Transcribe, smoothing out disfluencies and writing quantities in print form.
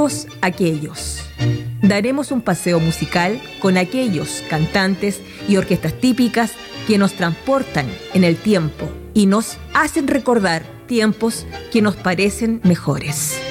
todos aquellos. Daremos un paseo musical con aquellos cantantes y orquestas típicas que nos transportan en el tiempo y nos hacen recordar tiempos que nos parecen mejores.